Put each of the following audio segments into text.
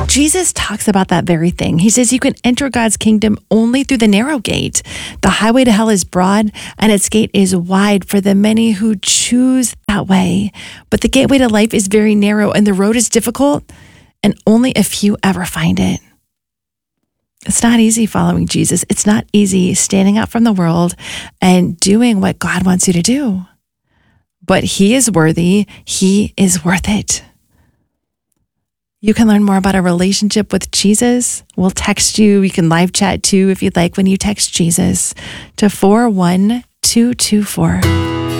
Jesus talks about that very thing. He says you can enter God's kingdom only through the narrow gate. The highway to hell is broad and its gate is wide for the many who choose that way. But the gateway to life is very narrow and the road is difficult and only a few ever find it. It's not easy following Jesus. It's not easy standing out from the world and doing what God wants you to do. But He is worthy. He is worth it. You can learn more about a relationship with Jesus. We'll text you. You can live chat too if you'd like when you text Jesus to 41224.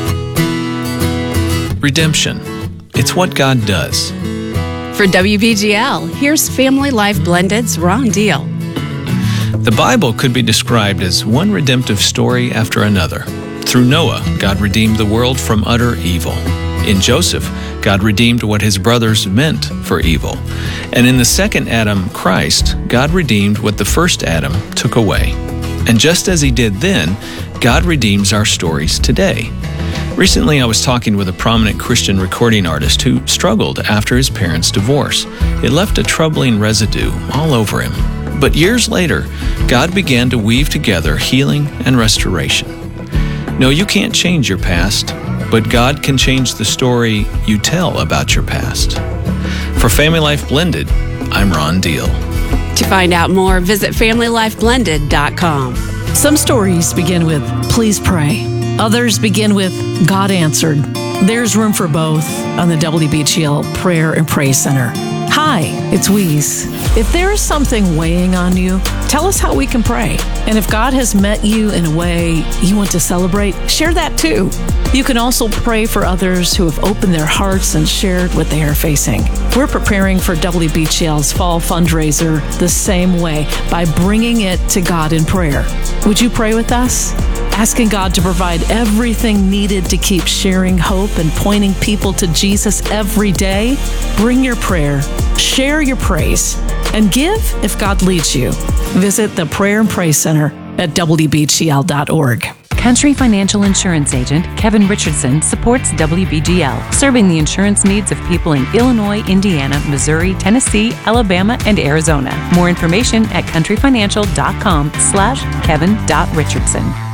Redemption. It's what God does. For WBGL, here's Family Life Blended's Ron Deal. The Bible could be described as one redemptive story after another. Through Noah, God redeemed the world from utter evil. In Joseph, God redeemed what his brothers meant for evil. And in the second Adam, Christ, God redeemed what the first Adam took away. And just as He did then, God redeems our stories today. Recently, I was talking with a prominent Christian recording artist who struggled after his parents' divorce. It left a troubling residue all over him. But years later, God began to weave together healing and restoration. No, you can't change your past, but God can change the story you tell about your past. For Family Life Blended, I'm Ron Deal. To find out more, visit FamilyLifeBlended.com. Some stories begin with, please pray. Others begin with, God answered. There's room for both on the WBGL Prayer and Praise Center. Hi, it's Weeze. If there is something weighing on you, tell us how we can pray. And if God has met you in a way you want to celebrate, share that too. You can also pray for others who have opened their hearts and shared what they are facing. We're preparing for WBGL's fall fundraiser the same way, by bringing it to God in prayer. Would you pray with us? Asking God to provide everything needed to keep sharing hope and pointing people to Jesus every day? Bring your prayer, share your praise, and give if God leads you. Visit the Prayer and Praise Center at WBGL.org. Country Financial Insurance Agent Kevin Richardson supports WBGL, serving the insurance needs of people in Illinois, Indiana, Missouri, Tennessee, Alabama, and Arizona. More information at countryfinancial.com/Kevin.Richardson.